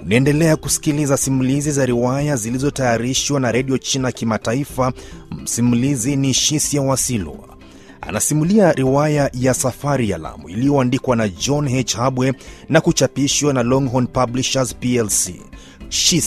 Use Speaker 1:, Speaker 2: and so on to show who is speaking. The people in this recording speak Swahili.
Speaker 1: Unaendelea kusikiliza simulizi za riwaya zilizotayarishwa na Radio China Kimataifa. Msimulizi ni Shisia Wasilwa. Anasimulia riwaya ya Safari ya Lamu iliyoandikwa na John H. Habwe na kuchapishwa na Longhorn Publishers PLC.